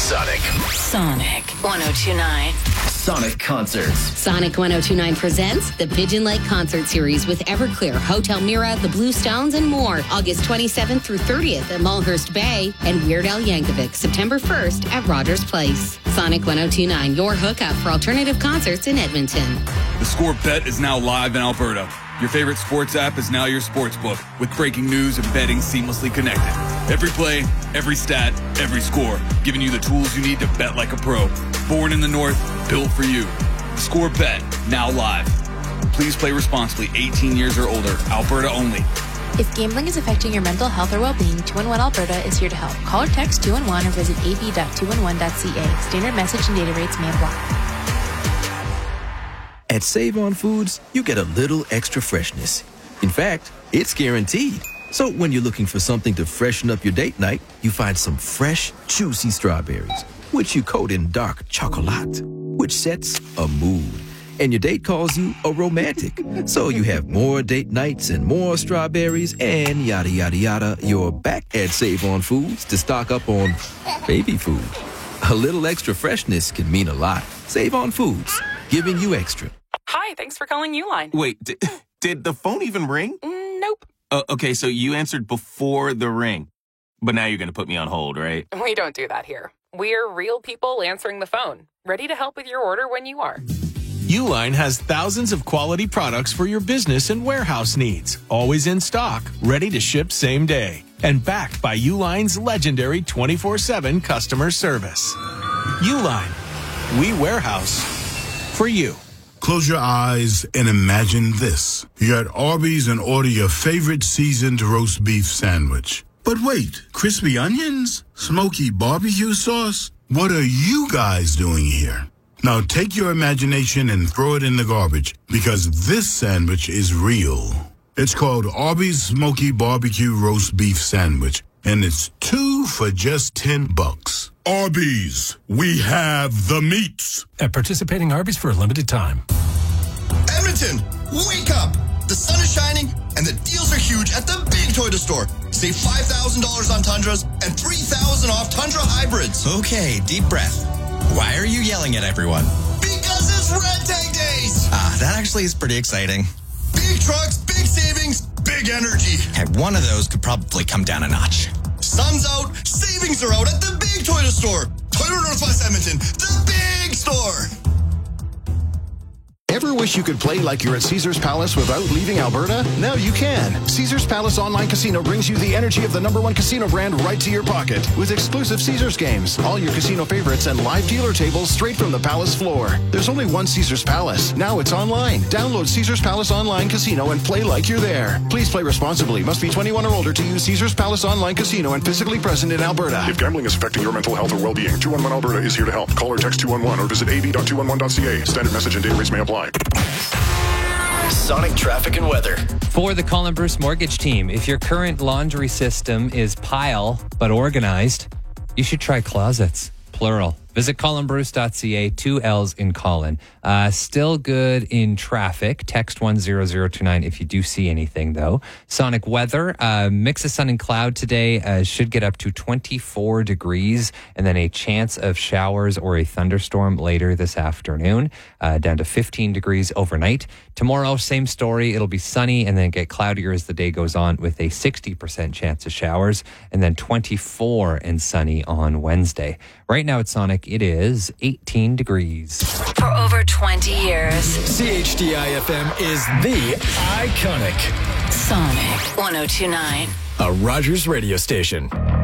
Sonic. Sonic 1029. Sonic Concerts. Sonic 1029 presents the Pigeon Lake Concert Series with Everclear, Hotel Mira, the Blue Stones, and more. August 27th through 30th at Mulhurst Bay, and Weird Al Yankovic, September 1st at Rogers Place. Sonic 1029, your hookup for alternative concerts in Edmonton. The Score Bet is now live in Alberta. Your favorite sports app is now your sports book, with breaking news and betting seamlessly connected. Every play, every stat, every score, giving you the tools you need to bet like a pro. Born in the North, built for you. The Score Bet, now live. Please play responsibly, 18 years or older, Alberta only. If gambling is affecting your mental health or well-being, 211 Alberta is here to help. Call or text 211 or visit ab.211.ca. Standard message and data rates may apply. At Save-On Foods, you get a little extra freshness. In fact, it's guaranteed. So when you're looking for something to freshen up your date night, you find some fresh, juicy strawberries, which you coat in dark chocolate, which sets a mood. And your date calls you a romantic. So you have more date nights and more strawberries and yada, yada, yada. You're back at Save-On Foods to stock up on baby food. A little extra freshness can mean a lot. Save-On Foods, giving you extra. Hi, thanks for calling Uline. Wait, did the phone even ring? Nope. Okay, so you answered before the ring. But now you're going to put me on hold, right? We don't do that here. We're real people answering the phone, ready to help with your order when you are. Uline has thousands of quality products for your business and warehouse needs, always in stock, ready to ship same day, and backed by Uline's legendary 24/7 customer service. Uline, we warehouse for you. Close your eyes and imagine this. You're at Arby's and order your favorite seasoned roast beef sandwich. But wait, crispy onions? Smoky barbecue sauce? What are you guys doing here? Now take your imagination and throw it in the garbage, because this sandwich is real. It's called Arby's Smoky Barbecue Roast Beef Sandwich, and it's 2 for just $10. Arby's, we have the meats. At participating Arby's for a limited time. Edmonton, wake up! The sun is shining and the deals are huge at the big Toyota store. Save $5,000 on Tundras and $3,000 off Tundra hybrids. Okay, deep breath. Why are you yelling at everyone? Because it's Red Tank Days! That actually is pretty exciting. Big trucks, big savings, big energy. Hey, one of those could probably come down a notch. Sun's out, savings are out at the big Toyota store. Toyota Northwest Edmonton, the big store. Ever wish you could play like you're at Caesars Palace without leaving Alberta? Now you can. Caesars Palace Online Casino brings you the energy of the #1 casino brand right to your pocket with exclusive Caesars games, all your casino favorites, and live dealer tables straight from the Palace floor. There's only one Caesars Palace. Now it's online. Download Caesars Palace Online Casino and play like you're there. Please play responsibly. Must be 21 or older to use Caesars Palace Online Casino and physically present in Alberta. If gambling is affecting your mental health or well-being, 211 Alberta is here to help. Call or text 211 or visit ab.211.ca. Standard message and data rates may apply. Sonic traffic and weather. For the Colin Bruce Mortgage Team, if your current laundry system is pile but organized, you should try closets, plural. Visit colinbruce.ca, 2 L's in Colin. Still good in traffic. Text 10029 if you do see anything, though. Sonic weather, mix of sun and cloud today, should get up to 24 degrees, and then a chance of showers or a thunderstorm later this afternoon, down to 15 degrees overnight. Tomorrow, same story. It'll be sunny and then get cloudier as the day goes on with a 60% chance of showers, and then 24 and sunny on Wednesday. Right now at Sonic, it is 18 degrees. For over 20 years, CHDI-FM is the iconic Sonic 1029. a Rogers radio station.